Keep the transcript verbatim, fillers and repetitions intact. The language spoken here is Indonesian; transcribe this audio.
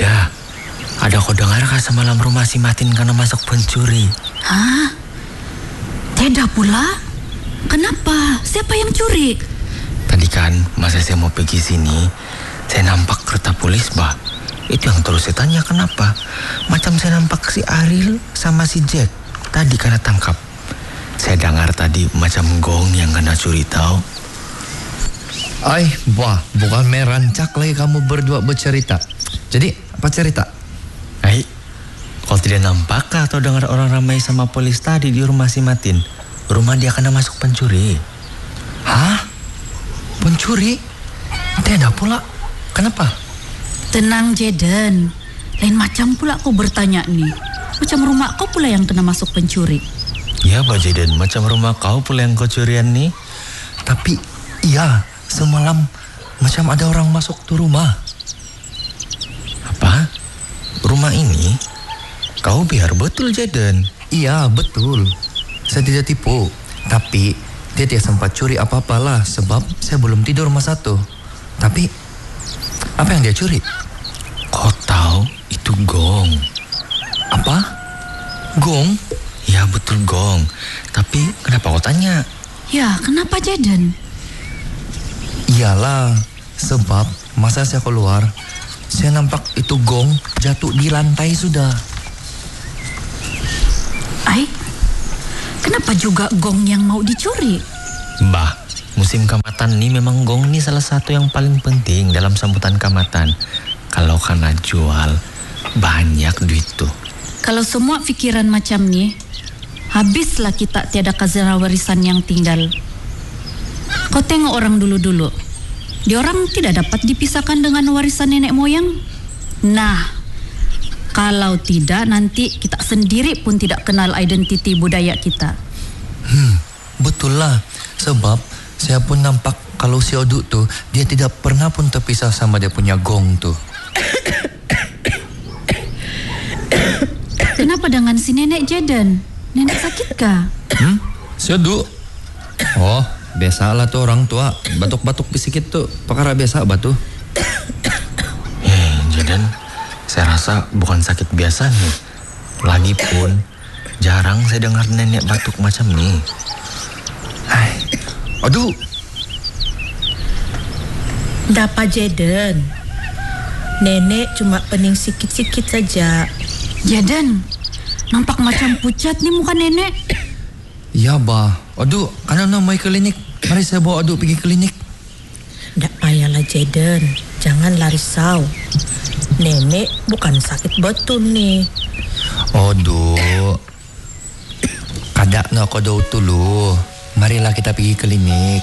Ada. Ada kau dengar kah semalam rumah si Matin karena masuk pencuri? Hah? Tidak pula? Kenapa? Siapa yang curi? Tadi kan masa saya mau pergi sini, saya nampak kereta polis, bah. Itu yang terus saya tanya kenapa. Macam saya nampak si Ariel sama si Jack tadi karena tangkap. Saya dengar tadi macam gong yang kena curi tahu. Ay, wah, bukan merancak lagi kamu berdua bercerita. Jadi, apa cerita? Ay, kalau tidak nampak atau dengar orang ramai sama polis tadi di rumah si Matin, rumah dia kena masuk pencuri. Hah? Pencuri? Tidak pula. Kenapa? Tenang, Jaden. Lain macam pula kau bertanya nih. Macam rumah kau pula yang kena masuk pencuri. Ya, Pak Jaden, macam rumah kau pula yang kau curian nih. Tapi, iya, semalam macam ada orang masuk tuh rumah. Apa? Rumah ini? Kau biar betul, Jaden. Iya, betul. Saya tidak tipu. Tapi, dia tidak sempat curi apa-apalah sebab saya belum tidur masa itu. Tapi, apa yang dia curi? Kau tahu itu gong. Apa? Gong? Ya, betul gong. Tapi, kenapa kau tanya? Ya, kenapa, Jaden? Iyalah, sebab masa saya keluar, saya nampak itu gong jatuh di lantai sudah. Ay, kenapa juga gong yang mau dicuri? Mbah, musim kamatan ini memang gong ini salah satu yang paling penting dalam sambutan kamatan. Kalau kena jual, banyak duit tuh. Kalau semua pikiran macam nih, habislah kita tiada khazanah warisan yang tinggal. Kau tengok orang dulu-dulu. Dia orang tidak dapat dipisahkan dengan warisan nenek moyang. Nah, kalau tidak nanti kita sendiri pun tidak kenal identiti budaya kita. Hmm, betul lah. Sebab saya pun nampak kalau si Oduk tuh, dia tidak pernah pun terpisah sama dia punya gong tuh. Kenapa dengan si nenek, Jaden? Nenek sakit kah? Hmm? Si Oduk? Oh, biasalah tuh orang tua. Batuk-batuk sedikit tuh perkara biasa batu. Eh, Jaden, saya rasa bukan sakit biasa nih. Lagipun jarang saya dengar nenek batuk macam nih. Hai, aduh. Dapat, Jaden. Nenek cuma pening sikit-sikit saja. Jaden, nampak macam pucat nih muka nenek. Ya, bah. Aduh, kan nak mai klinik. Mari saya bawa Aduh pergi klinik. Tak payahlah, Jaden. Janganlah risau. Nenek bukan sakit betul nih. Aduh. Kadak nak kau dulu. Marilah kita pergi klinik.